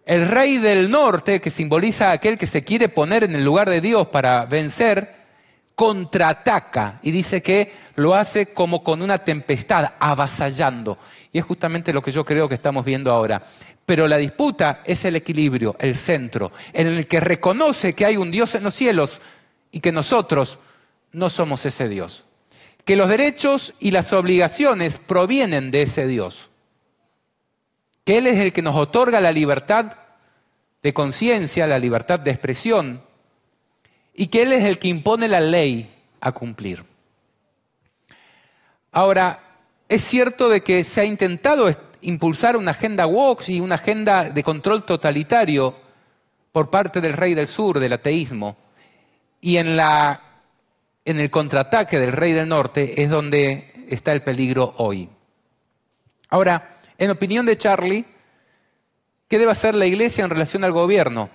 El rey del norte, que simboliza a aquel que se quiere poner en el lugar de Dios para vencer, contraataca y dice que lo hace como con una tempestad, avasallando. Y es justamente lo que yo creo que estamos viendo ahora. Pero la disputa es el equilibrio, el centro, en el que reconoce que hay un Dios en los cielos y que nosotros no somos ese Dios. Que los derechos y las obligaciones provienen de ese Dios. Que Él es el que nos otorga la libertad de conciencia, la libertad de expresión, y que Él es el que impone la ley a cumplir. Ahora, es cierto de que se ha intentado impulsar una agenda woke y una agenda de control totalitario por parte del rey del sur, del ateísmo, y en el contraataque del rey del norte es donde está el peligro hoy. Ahora, en opinión de Charlie, ¿qué debe hacer la iglesia en relación al gobierno?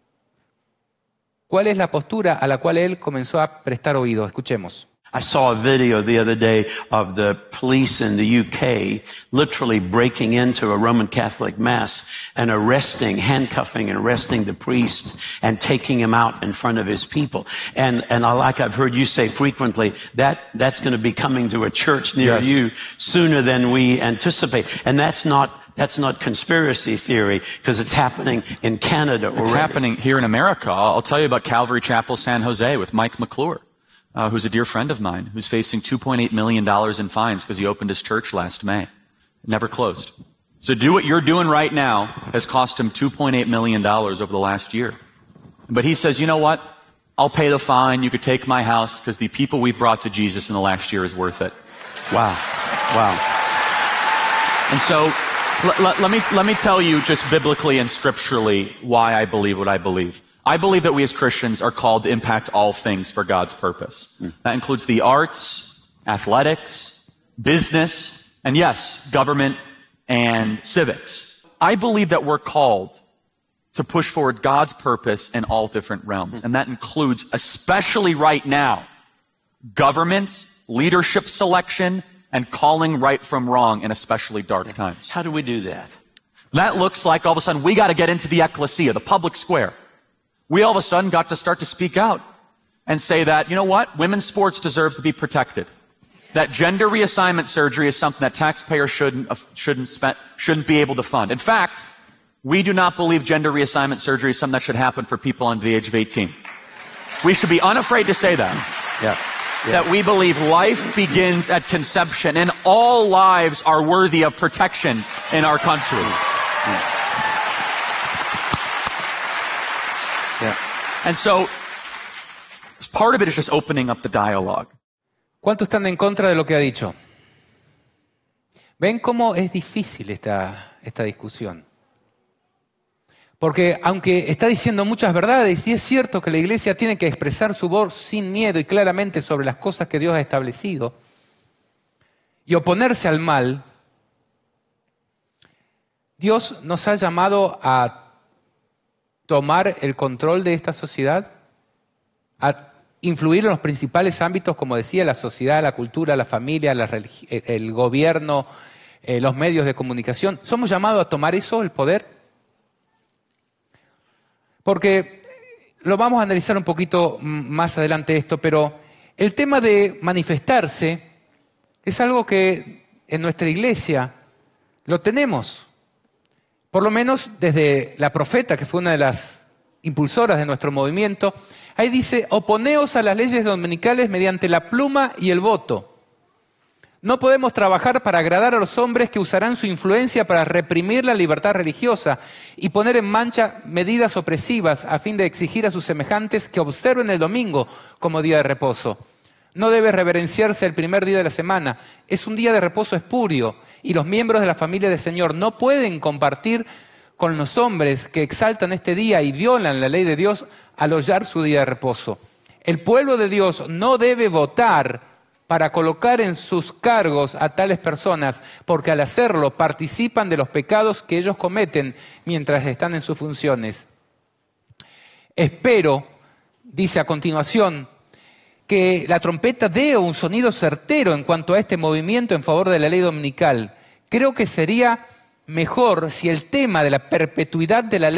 ¿Cuál es la postura a la cual él comenzó a prestar oído? Escuchemos. I saw a video the other day of the police in the UK literally breaking into a Roman Catholic mass and handcuffing and arresting the priest and taking him out in front of his people. And like I've heard you say frequently, that's going to be coming to a church near you sooner than we anticipate. And that's not conspiracy theory, because it's happening in Canada already. It's happening here in America. I'll tell you about Calvary Chapel San Jose with Mike McClure. Who's a dear friend of mine, who's facing $2.8 million in fines because he opened his church last May. It never closed. So do what you're doing right now has cost him $2.8 million over the last year. But he says, you know what? I'll pay the fine. You could take my house because the people we've brought to Jesus in the last year is worth it. Wow. Wow. And so let me tell you just biblically and scripturally why I believe what I believe. I believe that we as Christians are called to impact all things for God's purpose. That includes the arts, athletics, business, and yes, government and civics. I believe that we're called to push forward God's purpose in all different realms. And that includes, especially right now, governments, leadership selection, and calling right from wrong in especially dark times. How do we do that? That looks like all of a sudden we got to get into the ecclesia, the public square. We all of a sudden got to start to speak out and say that, you know what, women's sports deserves to be protected. That gender reassignment surgery is something that taxpayers shouldn't be able to fund. In fact, we do not believe gender reassignment surgery is something that should happen for people under the age of 18. We should be unafraid to say that. Yeah. That we believe life begins at conception and all lives are worthy of protection in our country. Yeah. And so, part of it is just opening up the dialogue. ¿Cuántos están en contra de lo que ha dicho? ¿Ven cómo es difícil esta discusión? Porque aunque está diciendo muchas verdades, y es cierto que la iglesia tiene que expresar su voz sin miedo y claramente sobre las cosas que Dios ha establecido, y oponerse al mal, Dios nos ha llamado a tomar el control de esta sociedad, a influir en los principales ámbitos, como decía, la sociedad, la cultura, la familia, el gobierno, los medios de comunicación. ¿Somos llamados a tomar eso, el poder? Porque lo vamos a analizar un poquito más adelante esto, pero el tema de manifestarse es algo que en nuestra iglesia lo tenemos. Por lo menos desde la profeta, que fue una de las impulsoras de nuestro movimiento, ahí dice, oponeos a las leyes dominicales mediante la pluma y el voto. No podemos trabajar para agradar a los hombres que usarán su influencia para reprimir la libertad religiosa y poner en marcha medidas opresivas a fin de exigir a sus semejantes que observen el domingo como día de reposo. No debe reverenciarse el primer día de la semana. Es un día de reposo espurio y los miembros de la familia del Señor no pueden compartir con los hombres que exaltan este día y violan la ley de Dios al hollar su día de reposo. El pueblo de Dios no debe votar para colocar en sus cargos a tales personas, porque al hacerlo participan de los pecados que ellos cometen mientras están en sus funciones. Espero, dice a continuación, que la trompeta dé un sonido certero en cuanto a este movimiento en favor de la ley dominical. Creo que sería mejor si el tema de la perpetuidad de la ley